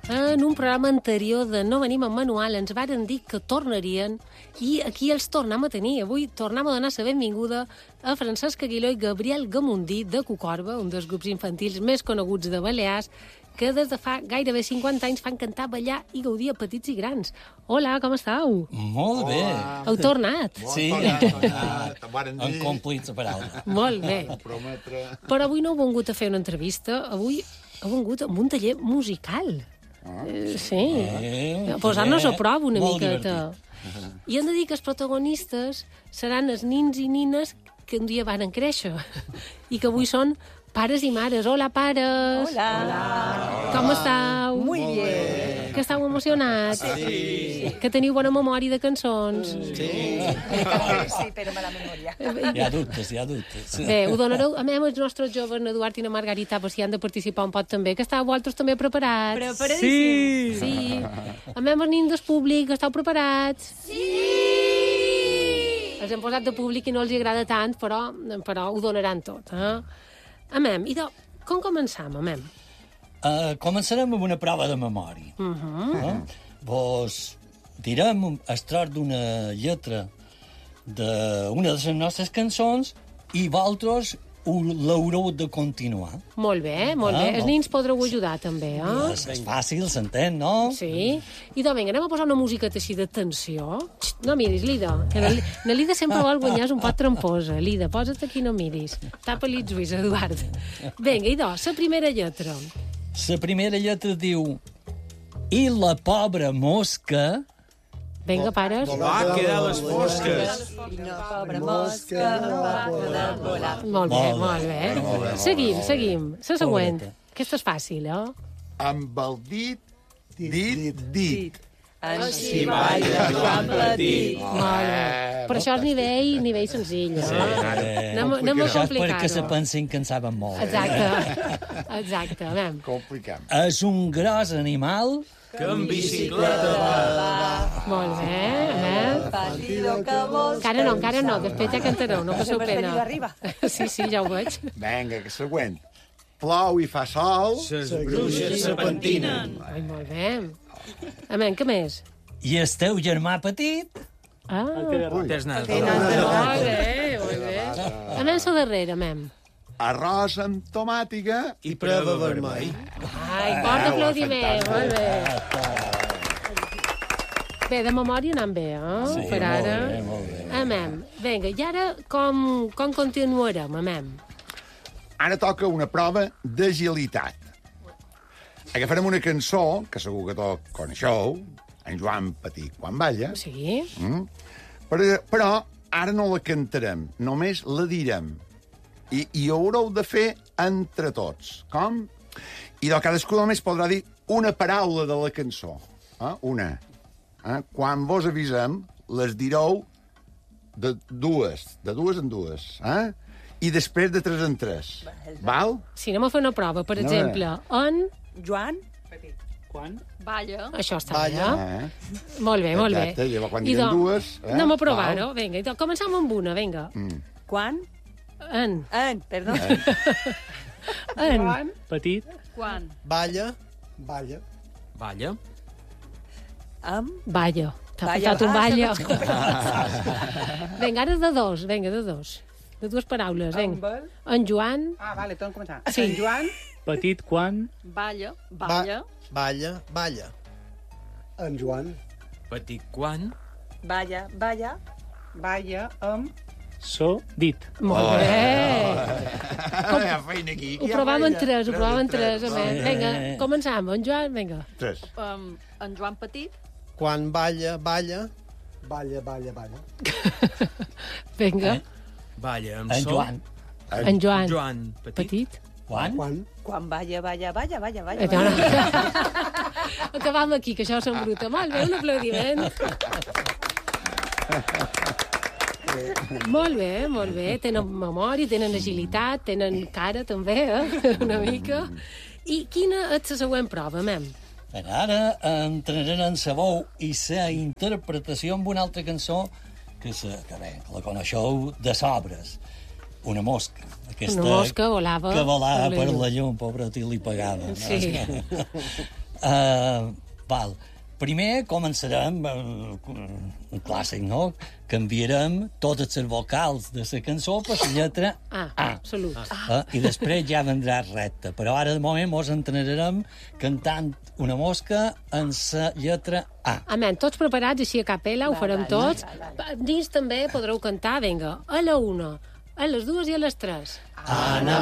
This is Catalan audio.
En un programa anterior de No venim amb manual ens varen dir que tornarien i aquí els tornem a tenir. Avui tornem a donar la benvinguda a Francesc Aguiló i Gabriel Gamundí de Cucorba, un dels grups infantils més coneguts de Balears, que des de fa gairebé 50 anys fan cantar, ballar i gaudir a petits i grans. Hola, com estàu? Molt bé. Heu tornat? Sí, han complit la paraula. Molt bé. Però avui no heu vengut a fer una entrevista, avui heu vengut amb un taller musical. Sí. Posar-nos a prova una miqueta. I hem de dir que els protagonistes seran els nins i nines que un dia van créixer i que avui són pares i mares. Hola, pares. Hola. Com estàu? Muy bien. Que estàu emocionats? Sí. Que teniu bona memòria de cançons? Sí, però mala memòria. Hi ha dubtes. Bé, ho donareu a els nostres joves, Eduard i na Margarita, per si han de participar un pot també, que estàu vosaltres també preparats? Preparadíssim. Sí. Els nins del públic, estàu preparats? Sí! Els hem posat de públic i no els agrada tant, però ho donaran tot, Amem, com començam, amem? Començarem amb una prova de memòria. Vos direm el tros d'una lletra d'una de les nostres cançons i vosaltres l'haureu de continuar. Molt bé, molt bé. Els nins podreu ajudar, també, És fàcil, s'entén, no? Sí. I doncs, vinga, anem a posar una musiqueta així de tensió. No miris, Lida. Que la Lida sempre vol guanyar, és un pot tramposa. Lida, posa't aquí, no miris. Tapa-li els ulls, Eduard. Vinga, i doncs, la primera lletra. La primera lletra diu: i la pobra mosca... Vinga, pares. Va quedar a les fosques. I no, pobra mosca, va poder volar. Molt bé, molt bé. Seguim. La següent. Aquesta és fàcil, Amb el dit. Així balla Joan Petit. Molt bé. Per això és nivell senzill, Anem a Això és complicar-ho. perquè se pensin que en saben molt. Exacte. Anem. Complicam. És un gros animal... Que en bicicleta va. Molt bé, anem. Partido que vols. Encara no, després ja cantareu, no passeu Sempre pena. teniu arriba. Sí, ja ho veig. Vinga, que següent. Plou i fa sol. Ses bruixes se pentinen. Ai, molt bé. Amén, què més? I el teu germà petit... Tens nas. Molt bé. Amén, la darrera, amén. Arròs amb tomàtiga. I preva vermell. Ai, fort aplaudiment, molt bé. Bé, de memòria anant bé, Sí, per ara. molt bé. Amén. Vinga, i ara com continuarem, amén? Ara toca una prova d'agilitat. Agafarem una cançó, que segur que tots coneixeu, en Joan Petit quan balla, Sí? però ara no la cantarem, només la direm. I ho haureu de fer entre tots. Com? I cadascú només podrà dir una paraula de la cançó. Una. Quan vos avisem, les direu de dues en dues. I després de tres en tres. Val? Si anem a fer una prova, per exemple, on... Joan? Balla. Això està bé, Molt bé, molt bé. Exacte, llavors quan I diguem doncs, dues... anem a provar-ho, vinga. I doncs, comencem amb una, vinga. Quan? En. Perdó. En. Petit. Quan? Balla. Balla. Amb? Balla. T'ha Balla, faltat un balla. Vinga, ara de dos. De dues paraules, vinga. En Joan... Vale, torno a començar. Sí. En Joan, Petit quan? Balla. Balla. en Joan, Petit quan? Balla. balla amb... So dit. Molt bé. Hi ha feina aquí. Ho provàvem en tres, Vinga, començam. En Joan, vinga. Tres. En Joan Petit. Quan balla. Balla. Vinga. Balla amb En sol. Joan. En Joan. Joan Petit. Petit. Quan? Quan balla. Acabam aquí, que això s'embruta. Molt bé, un aplaudiment. Molt bé. Tenen memòria, tenen agilitat, tenen cara, també, una mica. I quina és la següent prova, mem? Ara entrarem en la veu i la interpretació amb una altra cançó que la coneixeu de sobres. Una mosca. Aquesta Una mosca volava que volava per la llum, pobret, i li pagava. Sí. Val. Primer començarem un clàssic, no? Canviarem totes les vocals de la cançó per la lletra A. Absolut. I després ja vendrà recte. Però ara, de moment, mos entrenarem cantant una mosca en la lletra A. Amén, tots preparats, així a capella, ho farem tots. Dins també podreu cantar, vinga, a la 1, a les 2 i a les 3. Ana